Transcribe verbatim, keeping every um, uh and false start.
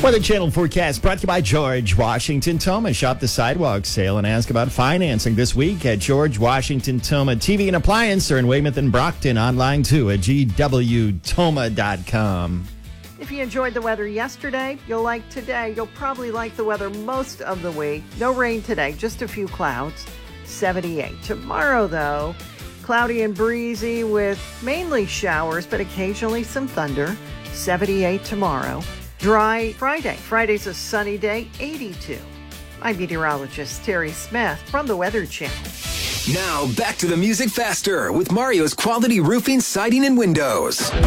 Weather Channel forecast brought to you by George Washington Toma. Shop the sidewalk sale and ask about financing this week at George Washington Toma. T V and appliance are in Weymouth and Brockton. Online too at g w toma dot com. If you enjoyed the weather yesterday, you'll like today. You'll probably like the weather most of the week. No rain today, just a few clouds. seventy-eight. Tomorrow, though, cloudy and breezy with mainly showers, but occasionally some thunder. seventy-eight tomorrow. Dry Friday. Friday's a sunny day, eighty-two. I'm meteorologist Terry Smith from the Weather Channel. Now, back to the music faster with Mario's Quality Roofing, Siding, and Windows.